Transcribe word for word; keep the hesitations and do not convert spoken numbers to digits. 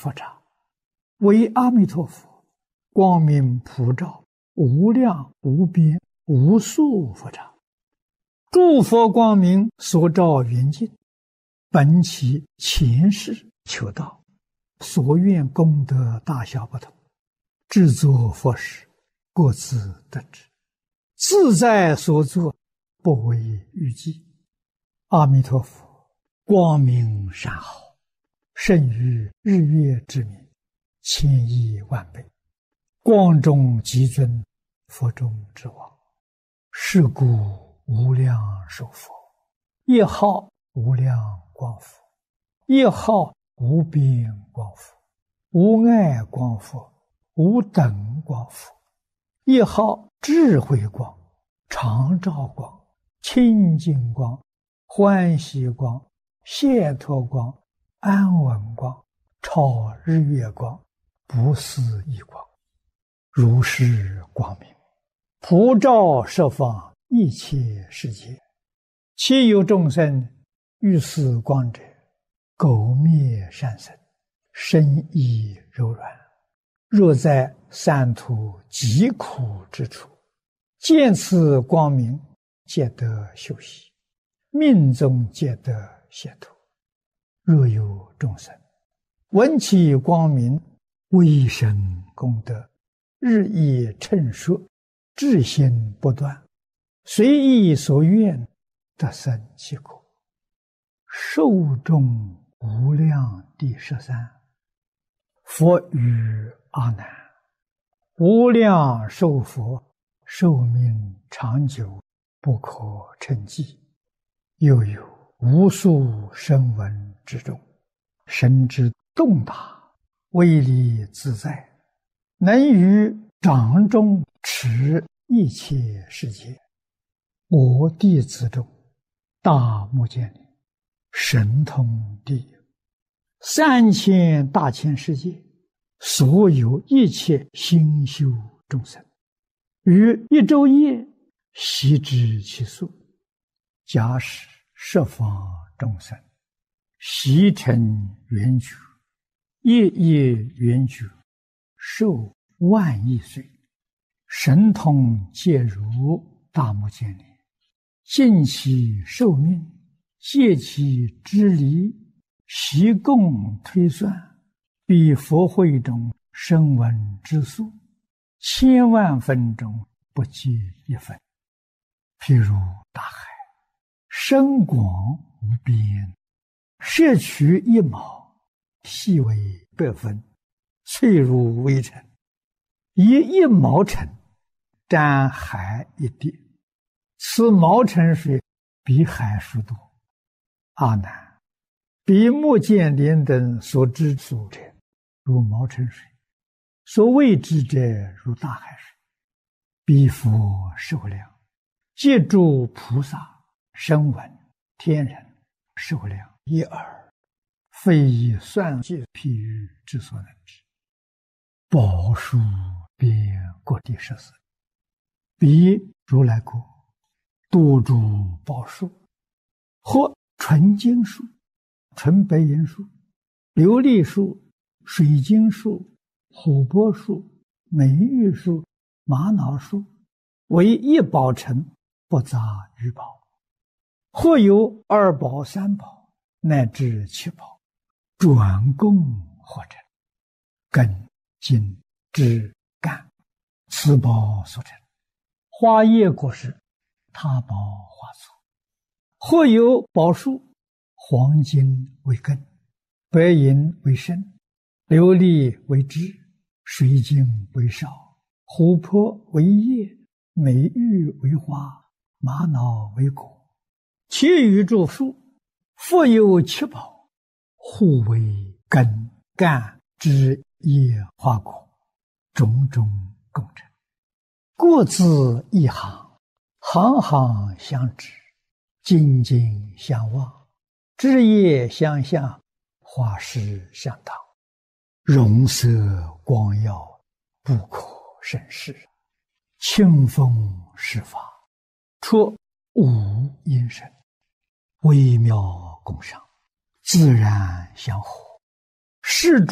佛刹，为阿弥陀佛光明普照，无量无边无数佛刹。诸佛光明所照圆净，本其前世求道，所愿功德大小不同，制作佛事，各自得之，自在所作，不为预计。阿弥陀佛光明善好，胜于日月之明，千亿万倍，光中极尊，佛中之王。是故无量寿佛，一号无量光佛，一号无边光佛，无碍光佛，无等光佛，一号智慧光，常照光，清净光，欢喜光，解脱光，安稳光，超日月光，不思议光。如是光明普照十方一切世界，其有众生遇此光者，苟灭善生，身意柔软。若在三途极苦之处，见此光明，皆得休息，命中皆得解脱。若有众生闻其光明，微生功德，日益称说，至心不断，随意所愿，得生其果。寿终无量第十三。佛语阿难：无量寿佛，寿命长久，不可称计。又有无数声闻之中，神之动大，威力自在，能于掌中持一切世界。我弟子中，大目犍连神通第一，三千大千世界所有一切心修众生，于一昼夜悉知其数。假使十方众生悉成圆觉，夜夜圆觉，寿万亿岁，神通皆如大目犍连，尽其寿命，借其之离，悉共推算，比佛会中声闻之数，千万分中不及一分。譬如大海，深广无边，摄取一毛，细为百分，脆如微尘，以一毛尘沾海一滴，此毛尘水比海数多。阿难，比目犍连等所知数者，如毛尘水；所未知者，如大海水。彼佛寿量，皆诸菩萨、声闻、天人寿量一耳，非以算计譬喻之所能知。宝树遍各地十四，彼如来国多诸宝树，或纯金树、纯白银树、琉璃树、水晶树、琥珀树、美玉树、玛瑙树，为一宝城，不杂于宝。或有二宝、三宝，乃至七宝，转供或成，根、茎、枝、干，此宝所成。花叶果实，他宝花簇。或有宝树，黄金为根，白银为身，琉璃为枝，水晶为少，琥珀为叶，美玉为花，玛瑙为果。其余诸树，复有七宝，互为根、干、枝、叶、花果，种种共成，各自一行，行行相知，紧紧相望，枝叶相向，花实相当，容色光耀，不可胜视。清风施法，出无因声，微妙共赏，自然相合，是